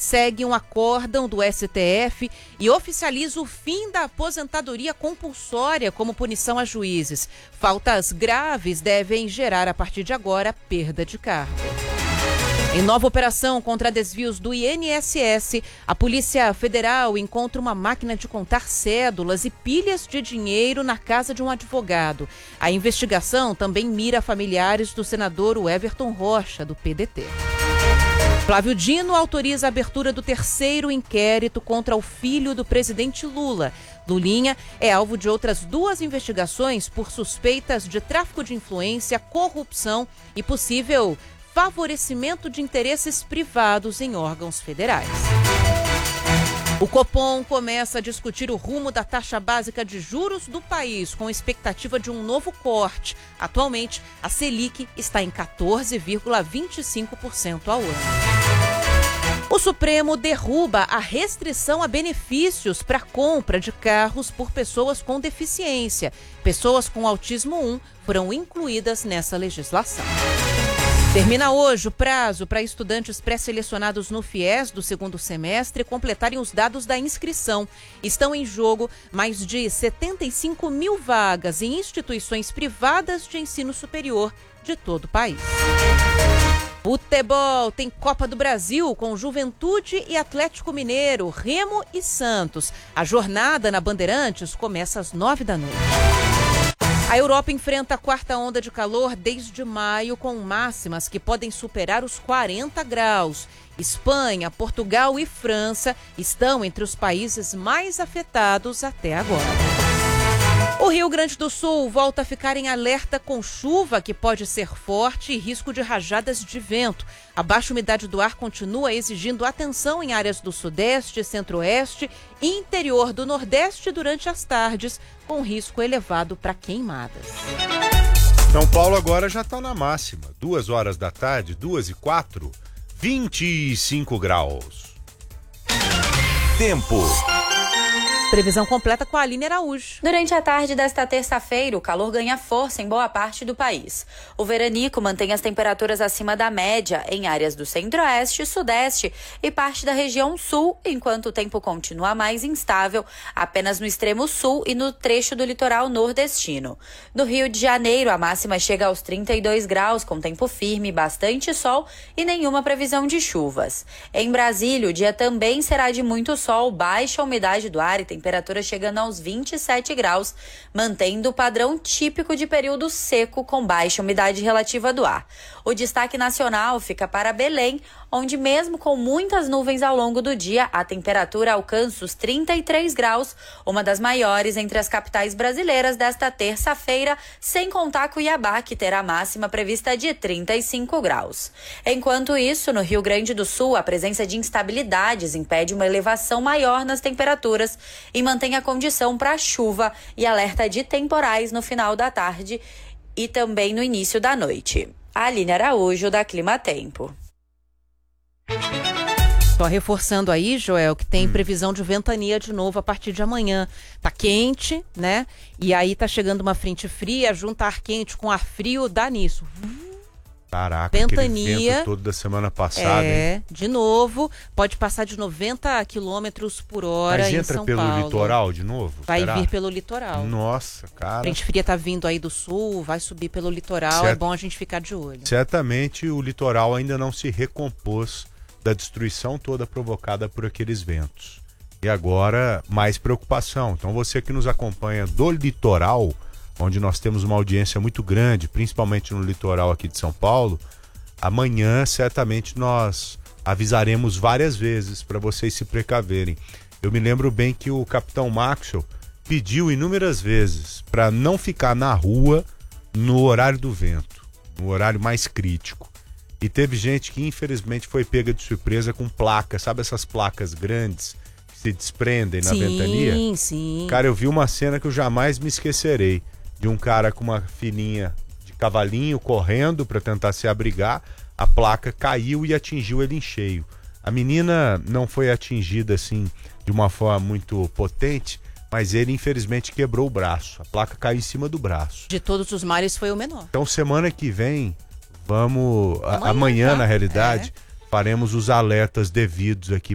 segue um acórdão do STF e oficializa o fim da aposentadoria compulsória como punição a juízes. Faltas graves devem gerar, a partir de agora, perda de cargo. Em nova operação contra desvios do INSS, a Polícia Federal encontra uma máquina de contar cédulas e pilhas de dinheiro na casa de um advogado. A investigação também mira familiares do senador Everton Rocha, do PDT. Flávio Dino autoriza a abertura do terceiro inquérito contra o filho do presidente Lula. Lulinha é alvo de outras 2 investigações por suspeitas de tráfico de influência, corrupção e possível favorecimento de interesses privados em órgãos federais. O Copom começa a discutir o rumo da taxa básica de juros do país, com expectativa de um novo corte. Atualmente, a Selic está em 14,25% ao ano. O Supremo derruba a restrição a benefícios para compra de carros por pessoas com deficiência. Pessoas com autismo 1 foram incluídas nessa legislação. Termina hoje o prazo para estudantes pré-selecionados no FIES do segundo semestre completarem os dados da inscrição. Estão em jogo mais de 75 mil vagas em instituições privadas de ensino superior de todo o país. Futebol, tem Copa do Brasil com Juventude e Atlético Mineiro, Remo e Santos. A jornada na Bandeirantes começa às 9h. A Europa enfrenta a 4ª onda de calor desde maio, com máximas que podem superar os 40 graus. Espanha, Portugal e França estão entre os países mais afetados até agora. O Rio Grande do Sul volta a ficar em alerta com chuva que pode ser forte e risco de rajadas de vento. A baixa umidade do ar continua exigindo atenção em áreas do Sudeste, Centro-Oeste e interior do Nordeste durante as tardes, com risco elevado para queimadas. São Paulo agora já está na máxima. 2h da tarde, 2h04, 25 graus. Tempo. Previsão completa com a Aline Araújo. Durante a tarde desta terça-feira, o calor ganha força em boa parte do país. O veranico mantém as temperaturas acima da média em áreas do centro-oeste, sudeste e parte da região sul, enquanto o tempo continua mais instável apenas no extremo sul e no trecho do litoral nordestino. No Rio de Janeiro, a máxima chega aos 32 graus, com tempo firme, bastante sol e nenhuma previsão de chuvas. Em Brasília, o dia também será de muito sol, baixa umidade do ar e temperatura chegando aos 27 graus, mantendo o padrão típico de período seco com baixa umidade relativa do ar. O destaque nacional fica para Belém, onde mesmo com muitas nuvens ao longo do dia, a temperatura alcança os 33 graus, uma das maiores entre as capitais brasileiras desta terça-feira, sem contar Cuiabá, que terá máxima prevista de 35 graus. Enquanto isso, no Rio Grande do Sul, a presença de instabilidades impede uma elevação maior nas temperaturas e mantém a condição para chuva e alerta de temporais no final da tarde e também no início da noite. Aline Araújo, da Clima Tempo. Só reforçando aí, Joel, que tem previsão de ventania de novo a partir de amanhã. Tá quente, né? E aí tá chegando uma frente fria, junta ar quente com ar frio, dá nisso. Caraca, ventania, aquele vento todo da semana passada. hein? De novo, pode passar de 90 km por hora. Mas em entra São pelo Paulo. Litoral de novo? Vai será? vir pelo litoral. Nossa, cara. A frente fria tá vindo aí do sul, vai subir pelo litoral, é bom a gente ficar de olho. Certamente o litoral ainda não se recompôs da destruição toda provocada por aqueles ventos. E agora, mais preocupação. Então você que nos acompanha do litoral, onde nós temos uma audiência muito grande, principalmente no litoral aqui de São Paulo, amanhã certamente nós avisaremos várias vezes para vocês se precaverem. Eu me lembro bem que o capitão Maxwell pediu inúmeras vezes para não ficar na rua no horário do vento, no horário mais crítico. E teve gente que infelizmente foi pega de surpresa com placas, sabe essas placas grandes que se desprendem na ventania? Sim, sim. Cara, eu vi uma cena que eu jamais me esquecerei, de um cara com uma filhinha de cavalinho correndo para tentar se abrigar, a placa caiu e atingiu ele em cheio. A menina não foi atingida assim de uma forma muito potente, mas ele infelizmente quebrou o braço. A placa caiu em cima do braço. De todos os mares foi o menor. Então semana que vem, amanhã na realidade, faremos os alertas devidos aqui